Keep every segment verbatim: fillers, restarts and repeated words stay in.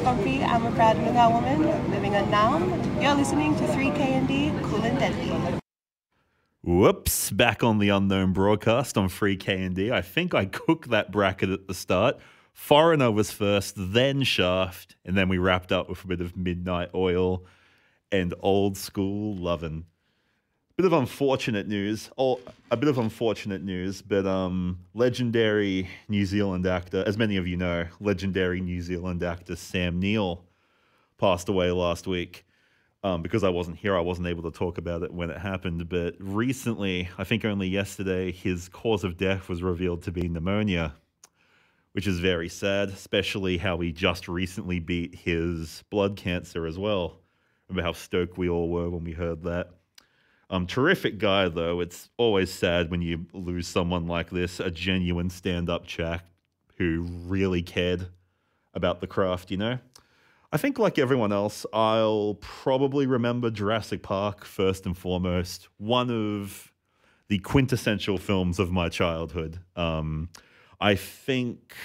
Comfy. I'm a proud Noongar woman living in Naarm. You're listening to three K N D, Cool and Deadly. Whoops, back on the Unknown broadcast on three K N D. I think I cooked that bracket at the start. Foreigner was first, then Shaft, and then we wrapped up with a bit of Midnight Oil and Old School Lovin'. Bit of unfortunate news, or a bit of unfortunate news, but um, legendary New Zealand actor, as many of you know, legendary New Zealand actor Sam Neill passed away last week. Um, because I wasn't here, I wasn't able to talk about it when it happened. But recently, I think only yesterday, his cause of death was revealed to be pneumonia, which is very sad, especially how he just recently beat his blood cancer as well. Remember how stoked we all were when we heard that. Um, terrific guy, though. It's always sad when you lose someone like this, a genuine stand-up chap who really cared about the craft, you know? I think, like everyone else, I'll probably remember Jurassic Park first and foremost. One of the quintessential films of my childhood. Um, I think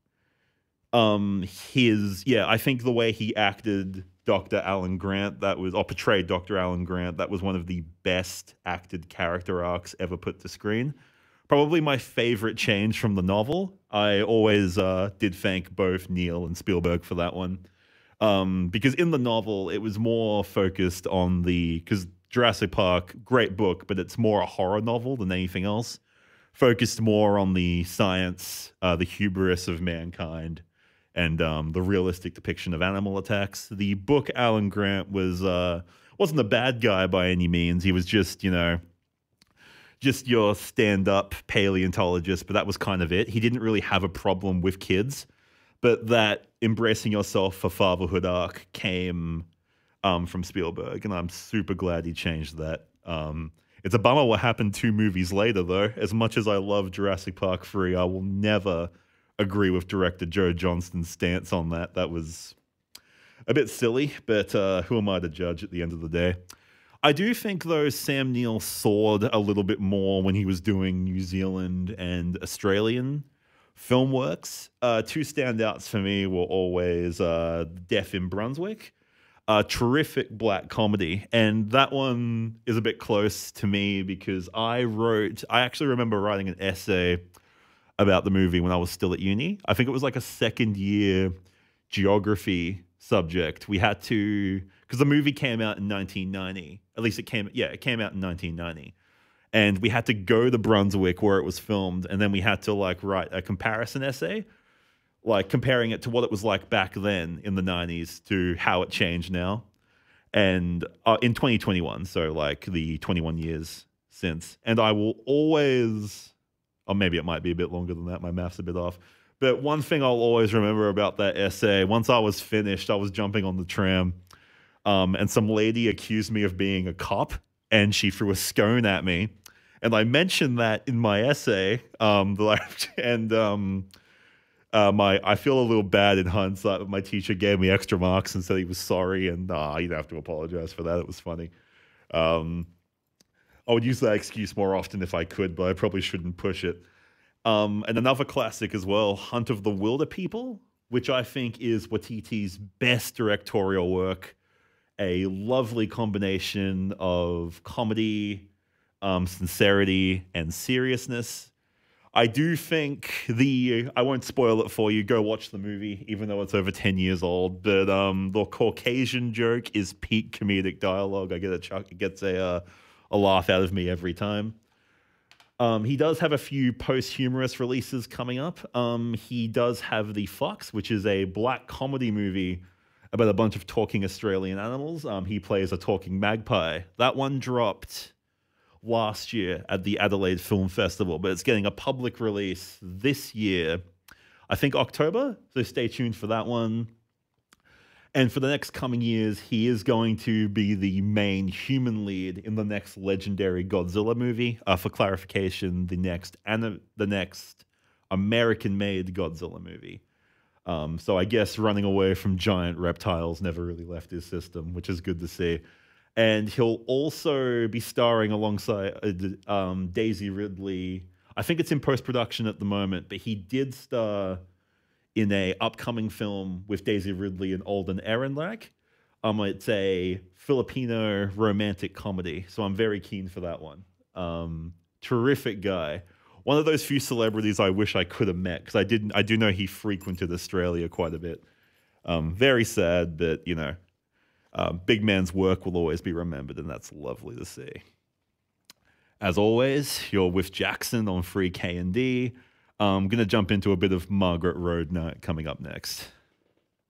um, his, yeah, I think the way he acted Doctor Alan Grant, that was, or portrayed Doctor Alan Grant, that was one of the best acted character arcs ever put to screen. Probably my favorite change from the novel. I always uh, did thank both Neil and Spielberg for that one. Um, because in the novel, it was more focused on the, because Jurassic Park, great book, but it's more a horror novel than anything else. Focused more on the science, uh, the hubris of mankind, and um, the realistic depiction of animal attacks. The book, Alan Grant, was, uh, wasn't a bad guy by any means. He was just, you know, just your stand-up paleontologist, but that was kind of it. He didn't really have a problem with kids. But that embracing yourself for fatherhood arc came um, from Spielberg, and I'm super glad he changed that. Um, it's a bummer what happened two movies later, though. As much as I love Jurassic Park three, I will never agree with director Joe Johnston's stance on that. That was a bit silly, but uh, who am I to judge at the end of the day? I do think, though, Sam Neill soared a little bit more when he was doing New Zealand and Australian film works. Uh, two standouts for me were always uh, Death in Brunswick, a terrific black comedy. And that one is a bit close to me because I wrote, I actually remember writing an essay about the movie when I was still at uni. I think it was like a second year geography subject. We had to, because the movie came out in nineteen ninety. At least it came, yeah, it came out in nineteen ninety. And we had to go to Brunswick where it was filmed, and then we had to like write a comparison essay, like comparing it to what it was like back then in the nineties to how it changed now. And uh, in twenty twenty-one, so like the twenty-one years since. And I will always, or maybe it might be a bit longer than that, my math's a bit off. But one thing I'll always remember about that essay, once I was finished, I was jumping on the tram, um, and some lady accused me of being a cop, and she threw a scone at me. And I mentioned that in my essay, um, and um, uh, my I feel a little bad in hindsight, but my teacher gave me extra marks and said he was sorry, and nah, you don't have to apologize for that. It was funny. Um, I would use that excuse more often if I could, but I probably shouldn't push it. Um, and another classic as well, Hunt of the Wilder People, which I think is Waititi's best directorial work. A lovely combination of comedy, um, sincerity, and seriousness. I do think the, I won't spoil it for you, go watch the movie, even though it's over ten years old, but um, the Caucasian joke is peak comedic dialogue. I get a chuck, it gets a, uh, a laugh out of me every time. Um, he does have a few post-humorous releases coming up. Um, he does have The Fox, which is a black comedy movie about a bunch of talking Australian animals. Um, he plays a talking magpie. That one dropped last year at the Adelaide Film Festival, but it's getting a public release this year, I think October, so stay tuned for that one. And for the next coming years, he is going to be the main human lead in the next legendary Godzilla movie. Uh, for clarification, the next and the next American-made Godzilla movie. Um, so I guess running away from giant reptiles never really left his system, which is good to see. And he'll also be starring alongside uh, um, Daisy Ridley. I think it's in post-production at the moment, but he did star in a upcoming film with Daisy Ridley and Alden Ehrenreich. Um, it's a Filipino romantic comedy, so I'm very keen for that one. Um, terrific guy. One of those few celebrities I wish I could have met, because I didn't. I do know he frequented Australia quite a bit. Um, very sad, but you know, um, big man's work will always be remembered, and that's lovely to see. As always, you're with Jackson on Free K and D. I'm going to jump into a bit of Margaret Road Night coming up next.